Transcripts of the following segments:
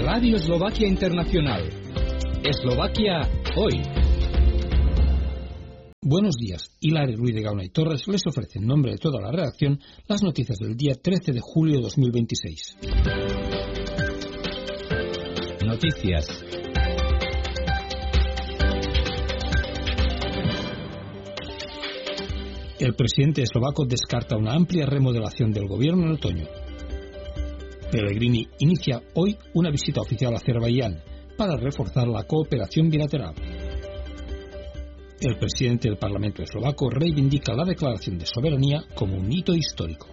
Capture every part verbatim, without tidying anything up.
Radio Eslovaquia Internacional. Eslovaquia hoy. Buenos días. Hilario Ruiz de Gauna y Torres les ofrece en nombre de toda la redacción las noticias del día trece de julio de dos mil veintiséis. Noticias. El presidente eslovaco descarta una amplia remodelación del gobierno en otoño. Pellegrini inicia hoy una visita oficial a Azerbaiyán para reforzar la cooperación bilateral. El presidente del Parlamento eslovaco reivindica la declaración de soberanía como un hito histórico.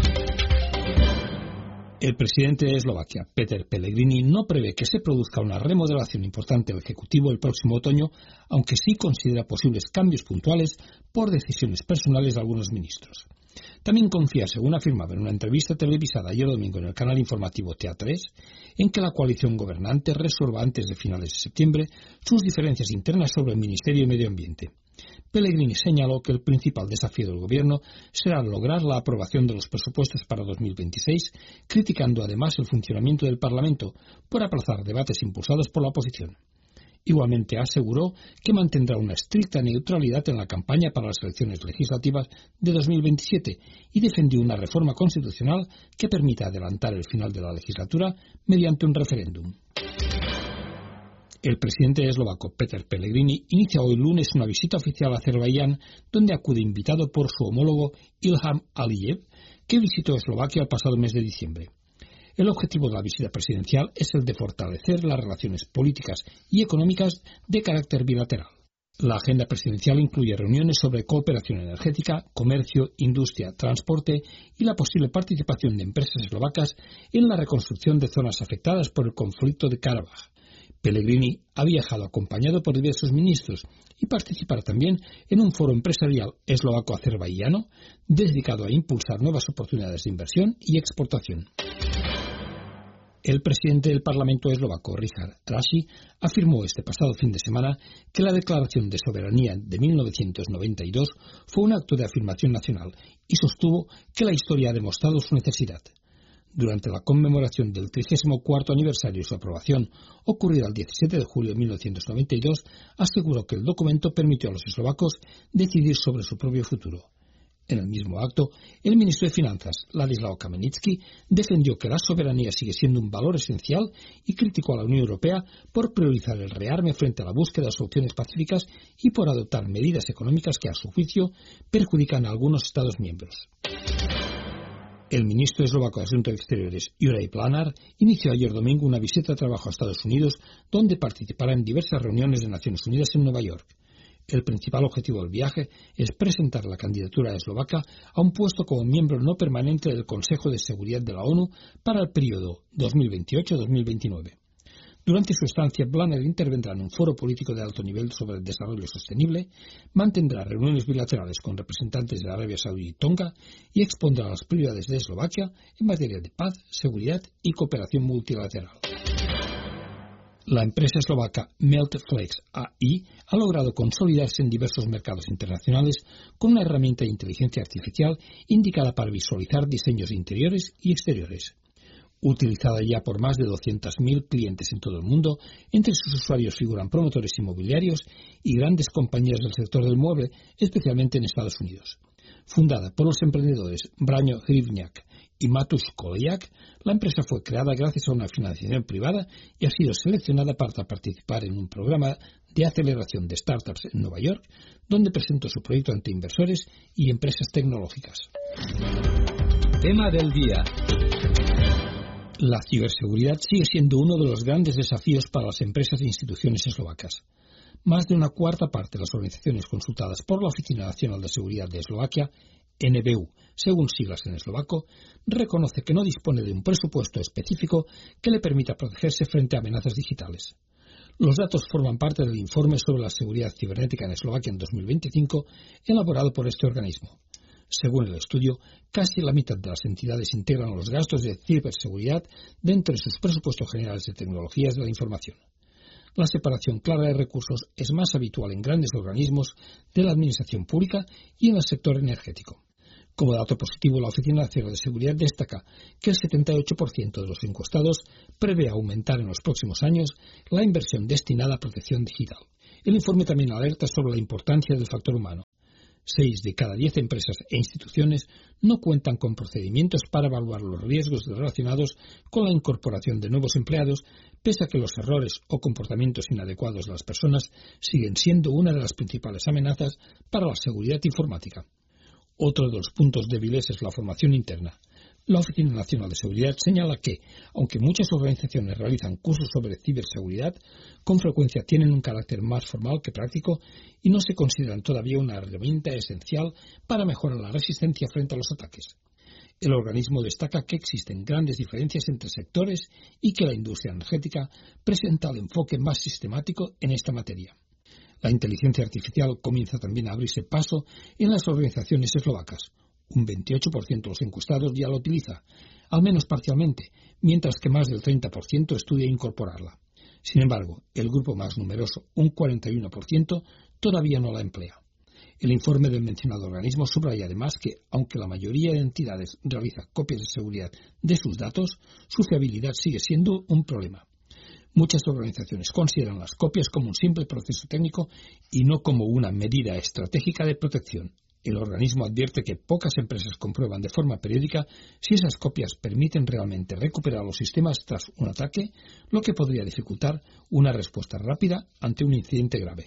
El presidente de Eslovaquia, Peter Pellegrini, no prevé que se produzca una remodelación importante del Ejecutivo el próximo otoño, aunque sí considera posibles cambios puntuales por decisiones personales de algunos ministros. También confía, según afirmaba en una entrevista televisada ayer domingo en el canal informativo T A tres, en que la coalición gobernante resuelva antes de finales de septiembre sus diferencias internas sobre el Ministerio de Medio Ambiente. Pellegrini señaló que el principal desafío del gobierno será lograr la aprobación de los presupuestos para dos mil veintiséis, criticando además el funcionamiento del Parlamento por aplazar debates impulsados por la oposición. Igualmente aseguró que mantendrá una estricta neutralidad en la campaña para las elecciones legislativas de dos mil veintisiete y defendió una reforma constitucional que permita adelantar el final de la legislatura mediante un referéndum. El presidente eslovaco Peter Pellegrini inicia hoy lunes una visita oficial a Azerbaiyán, donde acude invitado por su homólogo Ilham Aliyev, que visitó Eslovaquia el pasado mes de diciembre. El objetivo de la visita presidencial es el de fortalecer las relaciones políticas y económicas de carácter bilateral. La agenda presidencial incluye reuniones sobre cooperación energética, comercio, industria, transporte y la posible participación de empresas eslovacas en la reconstrucción de zonas afectadas por el conflicto de Karabaj. Pellegrini ha viajado acompañado por diversos ministros y participará también en un foro empresarial eslovaco-azerbaiyano dedicado a impulsar nuevas oportunidades de inversión y exportación. El presidente del Parlamento eslovaco, Richard Raši, afirmó este pasado fin de semana que la Declaración de Soberanía de mil novecientos noventa y dos fue un acto de afirmación nacional y sostuvo que la historia ha demostrado su necesidad. Durante la conmemoración del trigésimo cuarto aniversario de su aprobación, ocurrida el diecisiete de julio de mil novecientos noventa y dos, aseguró que el documento permitió a los eslovacos decidir sobre su propio futuro. En el mismo acto, el ministro de Finanzas, Ladislao Kamenický, defendió que la soberanía sigue siendo un valor esencial y criticó a la Unión Europea por priorizar el rearme frente a la búsqueda de soluciones pacíficas y por adoptar medidas económicas que, a su juicio, perjudican a algunos Estados miembros. El ministro eslovaco de Asuntos Exteriores, Juraj Planar, inició ayer domingo una visita de trabajo a Estados Unidos, donde participará en diversas reuniones de Naciones Unidas en Nueva York. El principal objetivo del viaje es presentar la candidatura eslovaca a un puesto como miembro no permanente del Consejo de Seguridad de la ONU para el periodo dos mil veintiocho a dos mil veintinueve. Durante su estancia, Planar intervendrá en un foro político de alto nivel sobre el desarrollo sostenible, mantendrá reuniones bilaterales con representantes de Arabia Saudí y Tonga y expondrá las prioridades de Eslovaquia en materia de paz, seguridad y cooperación multilateral. La empresa eslovaca Meltflex A I ha logrado consolidarse en diversos mercados internacionales con una herramienta de inteligencia artificial indicada para visualizar diseños interiores y exteriores. Utilizada ya por más de doscientos mil clientes en todo el mundo, entre sus usuarios figuran promotores inmobiliarios y grandes compañías del sector del mueble, especialmente en Estados Unidos. Fundada por los emprendedores Braňo Hrivňák y Matúš Koleják, la empresa fue creada gracias a una financiación privada y ha sido seleccionada para participar en un programa de aceleración de startups en Nueva York, donde presentó su proyecto ante inversores y empresas tecnológicas. Tema del día. La ciberseguridad sigue siendo uno de los grandes desafíos para las empresas e instituciones eslovacas. Más de una cuarta parte de las organizaciones consultadas por la Oficina Nacional de Seguridad de Eslovaquia, N B U, según siglas en eslovaco, reconoce que no dispone de un presupuesto específico que le permita protegerse frente a amenazas digitales. Los datos forman parte del informe sobre la seguridad cibernética en Eslovaquia en dos mil veinticinco, elaborado por este organismo. Según el estudio, casi la mitad de las entidades integran los gastos de ciberseguridad dentro de sus presupuestos generales de tecnologías de la información. La separación clara de recursos es más habitual en grandes organismos de la administración pública y en el sector energético. Como dato positivo, la Oficina Nacional de Seguridad destaca que el setenta y ocho por ciento de los encuestados prevé aumentar en los próximos años la inversión destinada a protección digital. El informe también alerta sobre la importancia del factor humano. Seis de cada diez empresas e instituciones no cuentan con procedimientos para evaluar los riesgos relacionados con la incorporación de nuevos empleados, pese a que los errores o comportamientos inadecuados de las personas siguen siendo una de las principales amenazas para la seguridad informática. Otro de los puntos débiles es la formación interna. La Oficina Nacional de Seguridad señala que, aunque muchas organizaciones realizan cursos sobre ciberseguridad, con frecuencia tienen un carácter más formal que práctico y no se consideran todavía una herramienta esencial para mejorar la resistencia frente a los ataques. El organismo destaca que existen grandes diferencias entre sectores y que la industria energética presenta el enfoque más sistemático en esta materia. La inteligencia artificial comienza también a abrirse paso en las organizaciones eslovacas. Un veintiocho por ciento de los encuestados ya la utiliza, al menos parcialmente, mientras que más del treinta por ciento estudia incorporarla. Sin embargo, el grupo más numeroso, un cuarenta y uno por ciento, todavía no la emplea. El informe del mencionado organismo subraya además que, aunque la mayoría de entidades realiza copias de seguridad de sus datos, su fiabilidad sigue siendo un problema. Muchas organizaciones consideran las copias como un simple proceso técnico y no como una medida estratégica de protección. El organismo advierte que pocas empresas comprueban de forma periódica si esas copias permiten realmente recuperar los sistemas tras un ataque, lo que podría dificultar una respuesta rápida ante un incidente grave.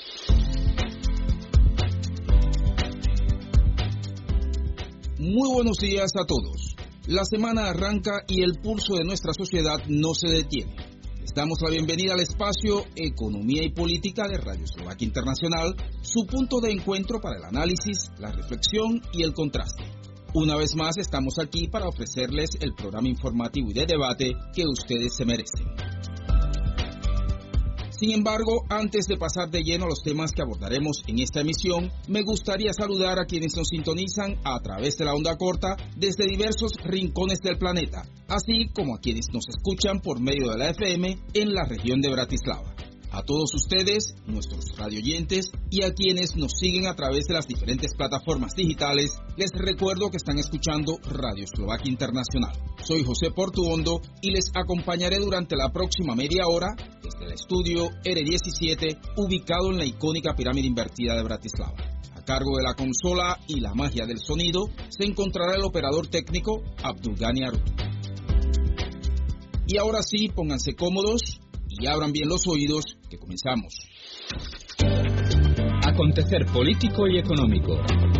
Muy buenos días a todos. La semana arranca y el pulso de nuestra sociedad no se detiene. Damos la bienvenida al espacio Economía y Política de Radio Eslovaquia Internacional, su punto de encuentro para el análisis, la reflexión y el contraste. Una vez más estamos aquí para ofrecerles el programa informativo y de debate que ustedes se merecen. Sin embargo, antes de pasar de lleno a los temas que abordaremos en esta emisión, me gustaría saludar a quienes nos sintonizan a través de la onda corta desde diversos rincones del planeta, así como a quienes nos escuchan por medio de la F M en la región de Bratislava. A todos ustedes, nuestros radioyentes, y a quienes nos siguen a través de las diferentes plataformas digitales, les recuerdo que están escuchando Radio Eslovaquia Internacional. Soy José Portuondo y les acompañaré durante la próxima media hora desde el estudio R diecisiete, ubicado en la icónica pirámide invertida de Bratislava. A cargo de la consola y la magia del sonido se encontrará el operador técnico Abdulgani Aru. Y ahora sí, pónganse cómodos y abran bien los oídos, que comenzamos. Acontecer político y económico.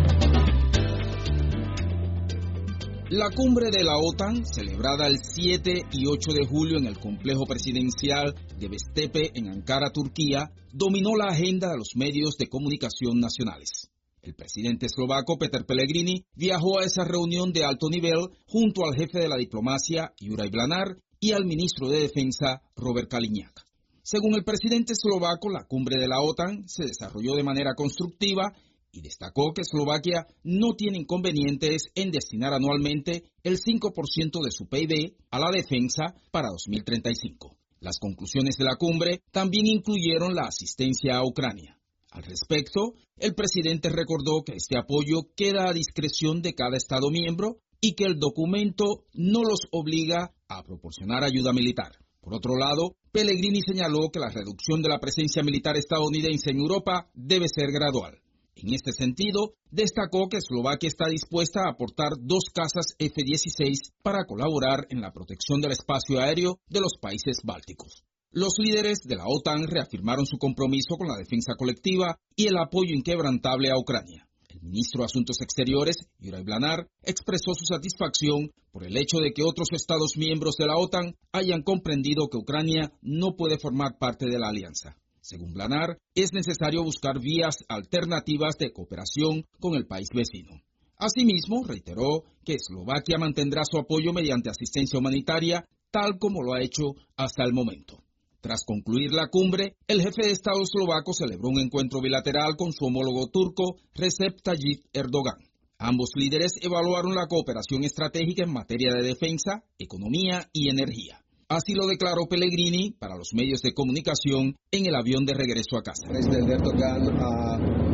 La cumbre de la OTAN, celebrada el siete y ocho de julio en el complejo presidencial de Bestepe en Ankara, Turquía, dominó la agenda de los medios de comunicación nacionales. El presidente eslovaco Peter Pellegrini viajó a esa reunión de alto nivel junto al jefe de la diplomacia, Juraj Blanár, y al ministro de Defensa, Robert Kaliňák. Según el presidente eslovaco, la cumbre de la OTAN se desarrolló de manera constructiva y destacó que Eslovaquia no tiene inconvenientes en destinar anualmente el cinco por ciento de su P I B a la defensa para dos mil treinta y cinco. Las conclusiones de la cumbre también incluyeron la asistencia a Ucrania. Al respecto, el presidente recordó que este apoyo queda a discreción de cada Estado miembro y que el documento no los obliga a proporcionar ayuda militar. Por otro lado, Pellegrini señaló que la reducción de la presencia militar estadounidense en Europa debe ser gradual. En este sentido, destacó que Eslovaquia está dispuesta a aportar dos cazas F dieciséis para colaborar en la protección del espacio aéreo de los países bálticos. Los líderes de la OTAN reafirmaron su compromiso con la defensa colectiva y el apoyo inquebrantable a Ucrania. El ministro de Asuntos Exteriores, Juraj Blanár, expresó su satisfacción por el hecho de que otros Estados miembros de la OTAN hayan comprendido que Ucrania no puede formar parte de la alianza. Según Blanár, es necesario buscar vías alternativas de cooperación con el país vecino. Asimismo, reiteró que Eslovaquia mantendrá su apoyo mediante asistencia humanitaria, tal como lo ha hecho hasta el momento. Tras concluir la cumbre, el jefe de Estado eslovaco celebró un encuentro bilateral con su homólogo turco, Recep Tayyip Erdogan. Ambos líderes evaluaron la cooperación estratégica en materia de defensa, economía y energía. Así lo declaró Pellegrini para los medios de comunicación en el avión de regreso a casa. Presidente Erdogan ha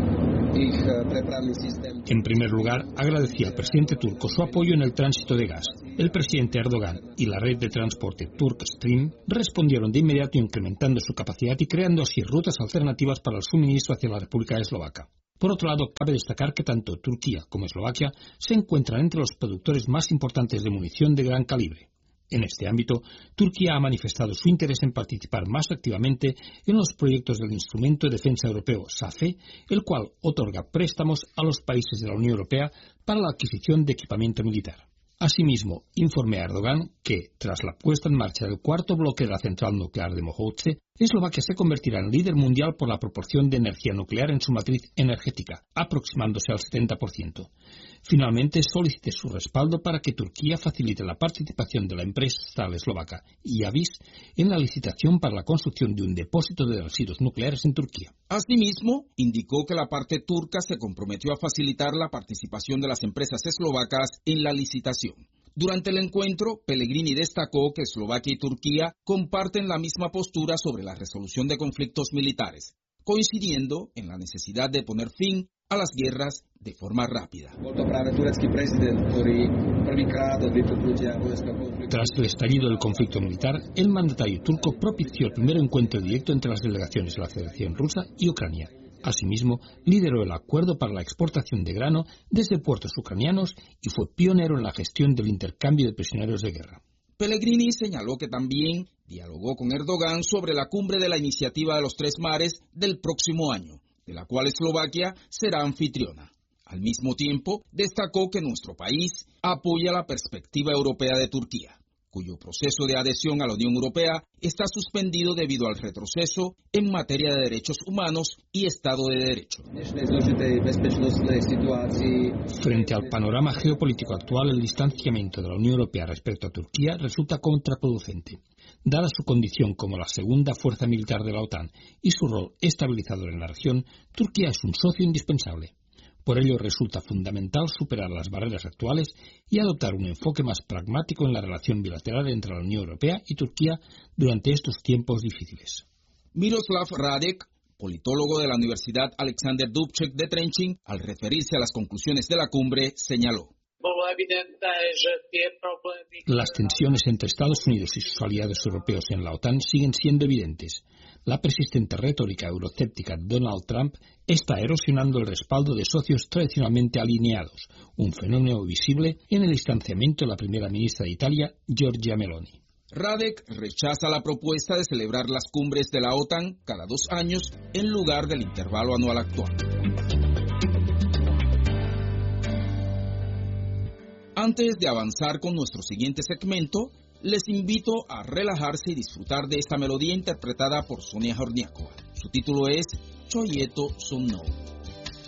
En primer lugar, agradecía al presidente turco su apoyo en el tránsito de gas. El presidente Erdogan y la red de transporte Turkstream respondieron de inmediato incrementando su capacidad y creando así rutas alternativas para el suministro hacia la República Eslovaca. Por otro lado, cabe destacar que tanto Turquía como Eslovaquia se encuentran entre los productores más importantes de munición de gran calibre. En este ámbito, Turquía ha manifestado su interés en participar más activamente en los proyectos del Instrumento de Defensa Europeo SAFE, el cual otorga préstamos a los países de la Unión Europea para la adquisición de equipamiento militar. Asimismo, informé a Erdogan que, tras la puesta en marcha del cuarto bloque de la central nuclear de Mohoce, Eslovaquia se convertirá en líder mundial por la proporción de energía nuclear en su matriz energética, aproximándose al setenta por ciento. Finalmente, solicité su respaldo para que Turquía facilite la participación de la empresa estatal eslovaca Iavis en la licitación para la construcción de un depósito de residuos nucleares en Turquía. Asimismo, indicó que la parte turca se comprometió a facilitar la participación de las empresas eslovacas en la licitación. Durante el encuentro, Pellegrini destacó que Eslovaquia y Turquía comparten la misma postura sobre la resolución de conflictos militares, coincidiendo en la necesidad de poner fin a las guerras de forma rápida. Tras el estallido del conflicto militar, el mandatario turco propició el primer encuentro directo entre las delegaciones de la Federación Rusa y Ucrania. Asimismo, lideró el acuerdo para la exportación de grano desde puertos ucranianos y fue pionero en la gestión del intercambio de prisioneros de guerra. Pellegrini señaló que también dialogó con Erdogan sobre la cumbre de la Iniciativa de los Tres Mares del próximo año, de la cual Eslovaquia será anfitriona. Al mismo tiempo, destacó que nuestro país apoya la perspectiva europea de Turquía, cuyo proceso de adhesión a la Unión Europea está suspendido debido al retroceso en materia de derechos humanos y Estado de Derecho. Frente al panorama geopolítico actual, el distanciamiento de la Unión Europea respecto a Turquía resulta contraproducente. Dada su condición como la segunda fuerza militar de la OTAN y su rol estabilizador en la región, Turquía es un socio indispensable. Por ello resulta fundamental superar las barreras actuales y adoptar un enfoque más pragmático en la relación bilateral entre la Unión Europea y Turquía durante estos tiempos difíciles. Miroslav Radek, politólogo de la Universidad Alexander Dubček de Trenčín, al referirse a las conclusiones de la cumbre, señaló: las tensiones entre Estados Unidos y sus aliados europeos en la OTAN siguen siendo evidentes. La persistente retórica eurocéptica de Donald Trump está erosionando el respaldo de socios tradicionalmente alineados, un fenómeno visible en el distanciamiento de la primera ministra de Italia, Giorgia Meloni. Radek rechaza la propuesta de celebrar las cumbres de la OTAN cada dos años en lugar del intervalo anual actual. Antes de avanzar con nuestro siguiente segmento, les invito a relajarse y disfrutar de esta melodía interpretada por Sonia Horniakova. Su título es Choyeto Son No.